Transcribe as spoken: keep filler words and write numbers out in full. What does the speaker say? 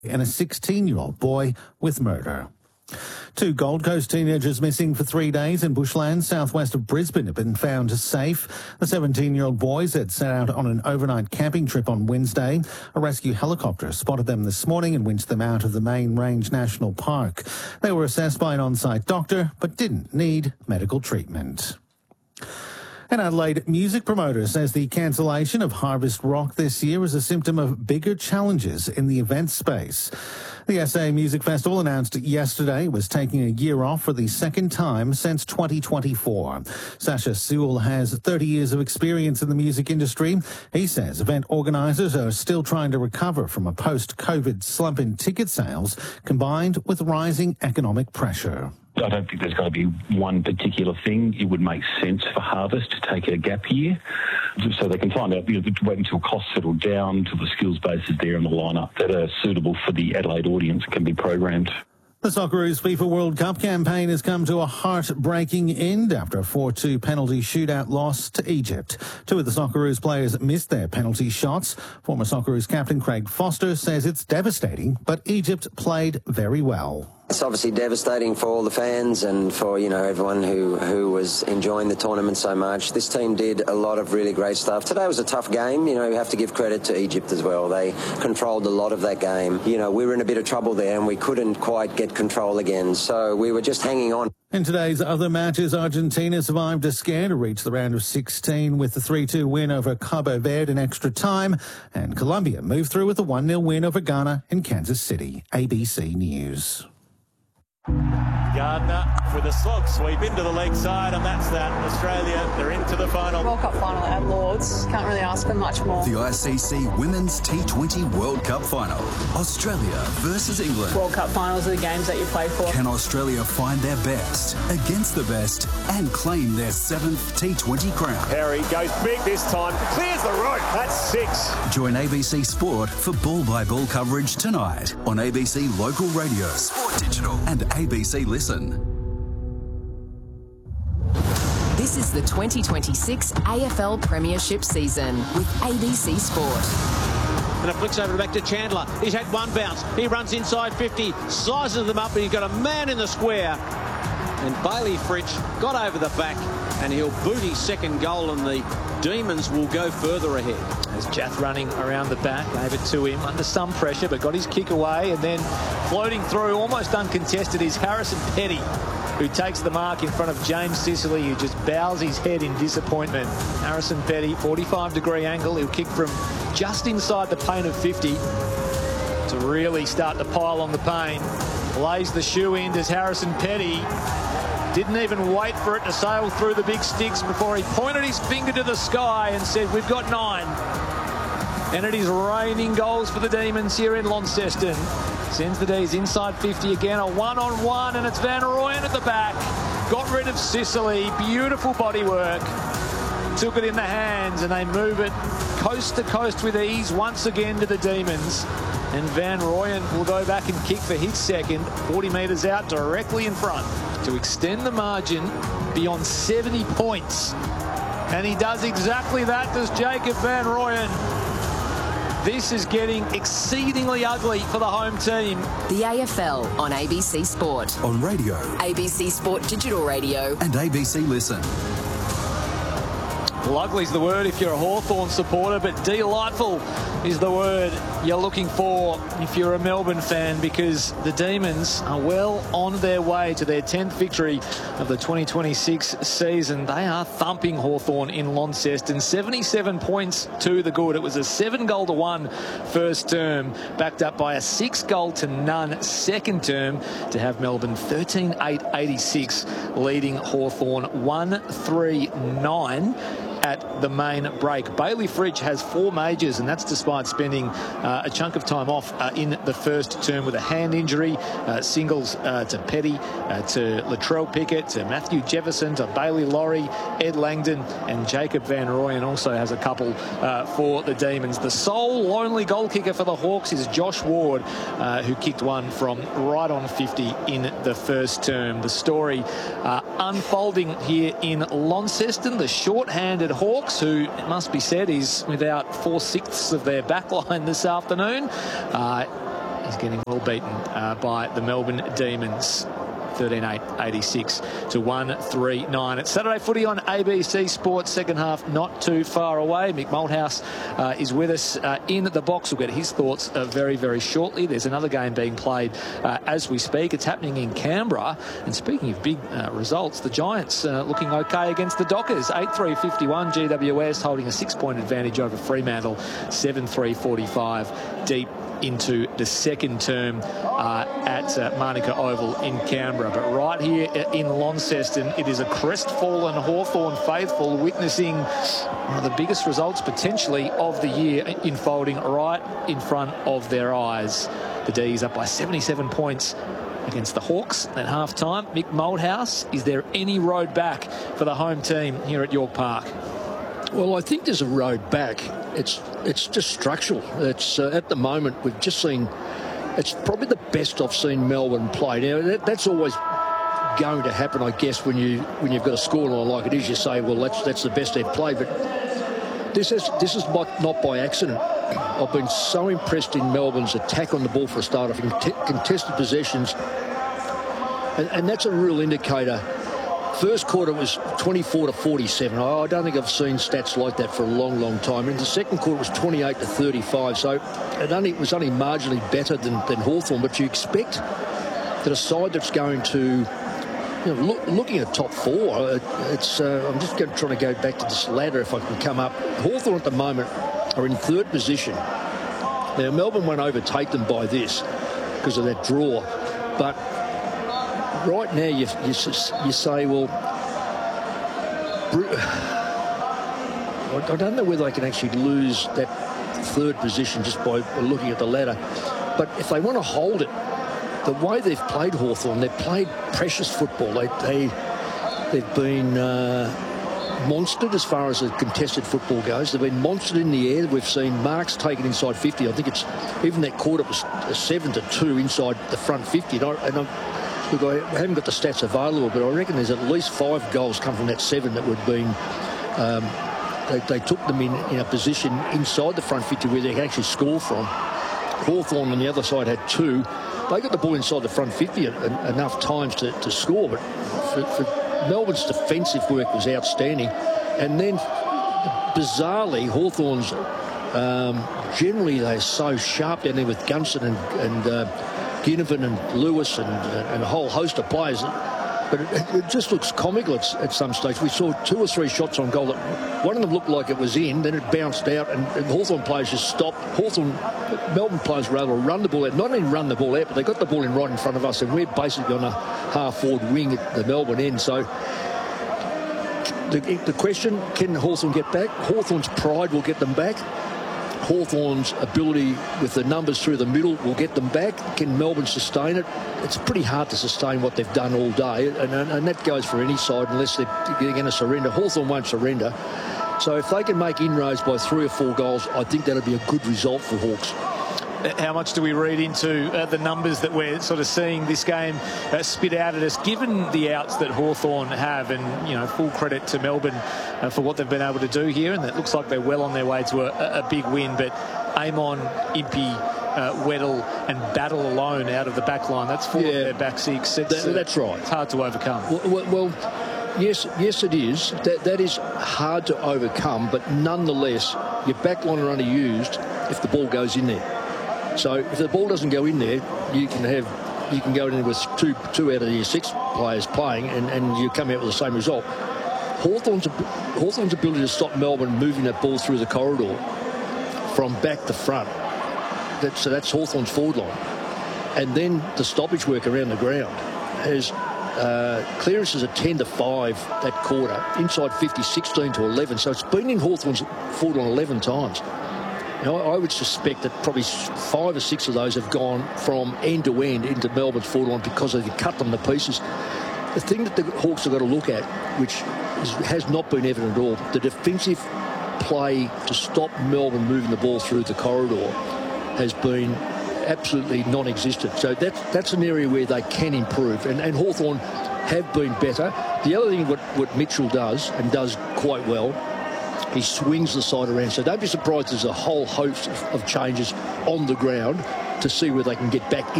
and a sixteen-year-old boy with murder. Two Gold Coast teenagers missing for three days in bushland southwest of Brisbane have been found safe. The seventeen-year-old boys had set out on an overnight camping trip on Wednesday. A rescue helicopter spotted them this morning and winched them out of the Main Range National Park. They were assessed by an on-site doctor but didn't need medical treatment. An Adelaide music promoter says the cancellation of Harvest Rock this year is a symptom of bigger challenges in the event space. The S A Music Festival announced yesterday it was taking a year off for the second time since twenty twenty-four. Sasha Sewell has thirty years of experience in the music industry. He says event organisers are still trying to recover from a post-COVID slump in ticket sales combined with rising economic pressure. I don't think there's got to be one particular thing. It would make sense for Harvest to take a gap year so they can find out, you know, wait until costs settle down, until the skills base is there in the lineup that are suitable for the Adelaide audience can be programmed. The Socceroos FIFA World Cup campaign has come to a heartbreaking end after a four two penalty shootout loss to Egypt. Two of the Socceroos players missed their penalty shots. Former Socceroos captain Craig Foster says it's devastating, but Egypt played very well. It's obviously devastating for all the fans and for, you know, everyone who, who was enjoying the tournament so much. This team did a lot of really great stuff. Today was a tough game. You know, you have to give credit to Egypt as well. They controlled a lot of that game. You know, we were in a bit of trouble there and we couldn't quite get control again. So we were just hanging on. In today's other matches, Argentina survived a scare to reach the round of sixteen with the three two win over Cabo Verde in extra time, and Colombia moved through with a one nil win over Ghana in Kansas City. A B C News. Gardner with a slog sweep into the leg side, and that's that. Australia, they're into the final. World Cup final at Lords. Can't really ask for much more. The I C C Women's T twenty World Cup final. Australia versus England. World Cup finals are the games that you play for. Can Australia find their best against the best and claim their seventh T twenty crown? Perry goes big this time. Clears the road. That's six. Join A B C Sport for ball-by-ball coverage tonight on A B C Local Radio, Sport Digital and A B C Listen. This is the twenty twenty-six A F L Premiership season with A B C Sport. And it flicks over back to Chandler. He's had one bounce. He runs inside fifty, sizes them up, and he's got a man in the square. And Bailey Fritsch got over the back, and he'll boot his second goal, and the Demons will go further ahead. As Jath running around the back, gave it to him under some pressure, but got his kick away, and then floating through, almost uncontested, is Harrison Petty, who takes the mark in front of James Sicily, who just bows his head in disappointment. Harrison Petty, forty-five degree angle. He'll kick from just inside the paint of fifty to really start to pile on the paint. Lays the shoe in as Harrison Petty didn't even wait for it to sail through the big sticks before he pointed his finger to the sky and said, "We've got nine." And it is raining goals for the Demons here in Launceston. Sends the D's inside fifty again, a one-on-one, and it's Van Rooyen at the back. Got rid of Sicily, beautiful bodywork. Took it in the hands, and they move it coast to coast with ease once again to the Demons. And Van Rooyen will go back and kick for his second, forty metres out, directly in front, to extend the margin beyond seventy points. And he does exactly that, does Jacob Van Rooyen. This is getting exceedingly ugly for the home team. The A F L on A B C Sport. On radio. A B C Sport Digital Radio. And A B C Listen. Well, ugly's the word if you're a Hawthorn supporter, but delightful is the word you're looking for if you're a Melbourne fan, because the Demons are well on their way to their tenth victory of the twenty twenty-six season. They are thumping Hawthorn in Launceston, seventy-seven points to the good. It was a seven goal to one first term, backed up by a six goal to none second term, to have Melbourne thirteen eight eighty-six leading Hawthorn one three nine at the main break. Bailey Fritsch has four majors, and that's despite spending uh, a chunk of time off uh, in the first term with a hand injury. Uh, singles uh, to Petty, uh, to Latrell Pickett, to Matthew Jefferson, to Bailey Laurie, Ed Langdon, and Jacob Van Rooyen also has a couple uh, for the Demons. The sole lonely goal kicker for the Hawks is Josh Ward, uh, who kicked one from right on fifty in the first term. The story uh, unfolding here in Launceston. The short-handed Hawks, who, it must be said, is without four-sixths of their backline this afternoon. Uh, He's getting well beaten uh, by the Melbourne Demons. thirteen eight eighty-six to one three nine. It's Saturday footy on A B C Sports. Second half not too far away. Mick Malthouse uh, is with us uh, in the box. We'll get his thoughts uh, very, very shortly. There's another game being played uh, as we speak. It's happening in Canberra. And speaking of big uh, results, the Giants uh, looking okay against the Dockers. eight three fifty-one. G W S holding a six-point advantage over Fremantle. seven three forty-five deep into the second term uh, at uh, Manuka Oval in Canberra. But right here in Launceston, it is a crestfallen Hawthorn faithful witnessing one of the biggest results potentially of the year unfolding right in front of their eyes. The D's up by seventy-seven points against the Hawks at half-time. Mick Malthouse, is there any road back for the home team here at York Park? Well, I think there's a road back. It's it's just structural. It's uh, at the moment we've just seen. It's probably the best I've seen Melbourne play. Now that, that's always going to happen, I guess, when you when you've got a scoreline like it is. You say, well, that's that's the best they've played. But this is this is not, not by accident. I've been so impressed in Melbourne's attack on the ball for a start, of contested possessions, and, and that's a real indicator. First quarter was twenty-four to forty-seven. I don't think I've seen stats like that for a long, long time. In the second quarter, it was twenty-eight to thirty-five. So it only it was only marginally better than, than Hawthorn. But you expect that a side that's going to, you know, look, looking at top four, it's. Uh, I'm just going, trying to go back to this ladder if I can come up. Hawthorn at the moment are in third position. Now Melbourne won't overtake them by this because of that draw, but right now, you, you, you say, well, I don't know whether they can actually lose that third position just by looking at the ladder. But if they want to hold it, the way they've played Hawthorn, they've played precious football. They, they, they've been uh, monstered as far as the contested football goes. They've been monstered in the air. We've seen marks taken inside fifty. I think it's even that quarter was a seven to two inside the front fifty. And, I, and I'm, Look, I haven't got the stats available, but I reckon there's at least five goals come from that seven that would have been. Um, they, they took them in, in a position inside the front fifty where they could actually score from. Hawthorn on the other side had two. They got the ball inside the front fifty en enough times to, to score, but for, for Melbourne's defensive work was outstanding. And then, bizarrely, Hawthorn's um, generally they're so sharp down there with Gunson and. and uh, Ginnivan and Lewis and, and a whole host of players. But it, it just looks comical at, at some stage. We saw two or three shots on goal. That one of them looked like it was in, then it bounced out, and, and Hawthorn players just stopped. Hawthorn, Melbourne players were able to run the ball out. Not only run the ball out, but they got the ball in right in front of us, and we're basically on a half-forward wing at the Melbourne end. So the, the question, can Hawthorn get back? Hawthorn's pride will get them back. Hawthorn's ability with the numbers through the middle will get them back. Can Melbourne sustain it? It's pretty hard to sustain what they've done all day, and, and, and that goes for any side unless they're going to surrender. Hawthorn won't surrender. So if they can make inroads by three or four goals, I think that'll be a good result for Hawks. How much do we read into uh, the numbers that we're sort of seeing this game uh, spit out at us, given the outs that Hawthorn have? And, you know, full credit to Melbourne uh, for what they've been able to do here. And it looks like they're well on their way to a, a big win. But Amon, Impey, uh, Weddle and Battle alone out of the back line, that's four yeah, of their back six. It's, that, that's right. It's hard to overcome. Well, well yes, yes, it is. That, that is hard to overcome. But nonetheless, your back line are only used if the ball goes in there. So if the ball doesn't go in there, you can have you can go in there with two two out of your six players playing, and, and you come out with the same result. Hawthorn's, Hawthorn's ability to stop Melbourne moving that ball through the corridor from back to front. That, so that's Hawthorn's forward line. And then the stoppage work around the ground has uh, clearances at ten to five that quarter, inside fifty, sixteen to eleven. So it's been in Hawthorn's forward line eleven times. Now, I would suspect that probably five or six of those have gone from end to end into Melbourne's forward line because they've cut them to pieces. The thing that the Hawks have got to look at, which is, has not been evident at all, the defensive play to stop Melbourne moving the ball through the corridor has been absolutely non-existent. So that's, that's an area where they can improve. And, and Hawthorn have been better. The other thing what, what Mitchell does, and does quite well, he swings the side around. So don't be surprised there's a whole host of, of changes on the ground to see where they can get back